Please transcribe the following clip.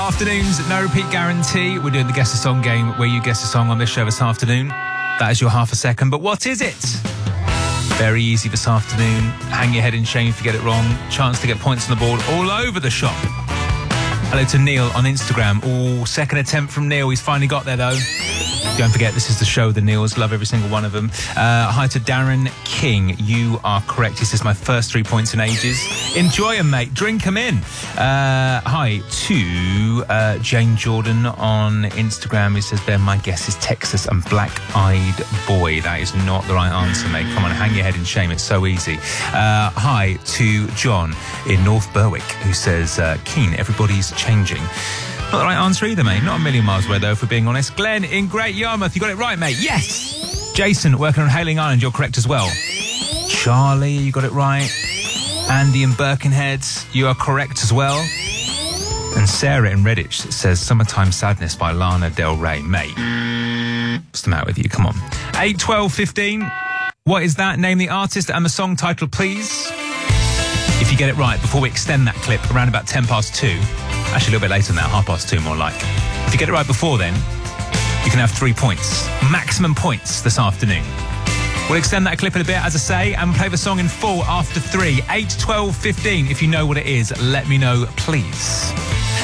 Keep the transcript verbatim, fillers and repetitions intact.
Afternoons, no repeat guarantee. We're doing the Guess the Song game where you guess a song on this show this afternoon. That is your half a second. But what is it? Very easy this afternoon. Hang your head in shame if you get it wrong. Chance to get points on the board all over the shop. Hello to Neil on Instagram. Oh, second attempt from Neil. He's finally got there though. Don't forget, this is the show, the Neils. Love every single one of them. Uh, hi to Darren King. You are correct. He says, my first three points in ages. Enjoy them, mate. Drink them in. Uh, hi to uh, Jane Jordan on Instagram. He says, Ben, my guess is Texas and Black Eyed Boy. That is not the right answer, mate. Come on, hang your head in shame. It's so easy. Uh, hi to John in North Berwick, who says, uh, Keen, everybody's changing. Not the right answer either, mate. Not a million miles away, though, if we're being honest. Glenn in Great Yarmouth, you got it right, mate. Yes! Jason, working on Hailing Island, you're correct as well. Charlie, you got it right. Andy in Birkenhead, you are correct as well. And Sarah in Redditch says, Summertime Sadness by Lana Del Rey. Mate, what's the matter with you? Come on. eight, twelve, fifteen. What is that? Name the artist and the song title, please. If you get it right, before we extend that clip around about ten past two, actually a little bit later than that, half past two more like. If you get it right before then, you can have three points. Maximum points this afternoon. We'll extend that clip in a bit, as I say, and play the song in full after three. eight, twelve, fifteen. If you know what it is, let me know, please.